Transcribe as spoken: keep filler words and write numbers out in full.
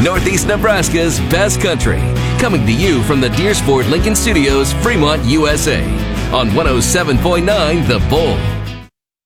Northeast Nebraska's best country. Coming to you from the Deersford Lincoln Studios, Fremont, U S A. On one oh seven point nine The Bull.